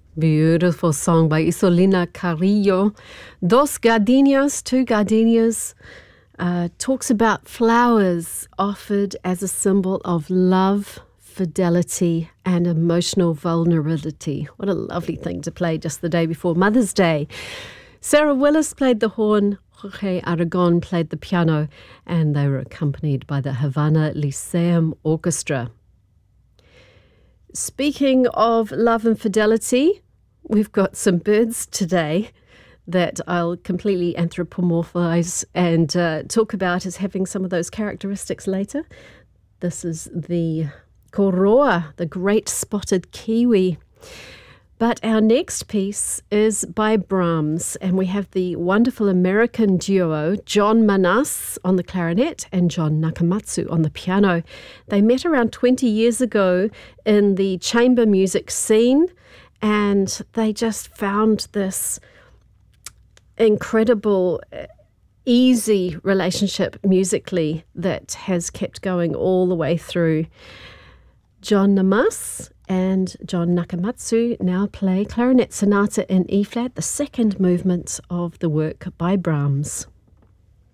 Beautiful song by Isolina Carrillo. Dos gardenias, two gardenias, talks about flowers offered as a symbol of love, fidelity, and emotional vulnerability. What a lovely thing to play just the day before Mother's Day. Sarah Willis played the horn, Jorge Aragon played the piano, and they were accompanied by the Havana Lyceum Orchestra. Speaking of love and fidelity, we've got some birds today that I'll completely anthropomorphize and talk about as having some of those characteristics later. This is the koroa, the great spotted kiwi. But our next piece is by Brahms, and we have the wonderful American duo John Manas on the clarinet and John Nakamatsu on the piano. They met around 20 years ago in the chamber music scene, and they just found this incredible, easy relationship musically that has kept going all the way through. John Namas and John Nakamatsu now play Clarinet Sonata in E-flat, the second movement of the work by Brahms.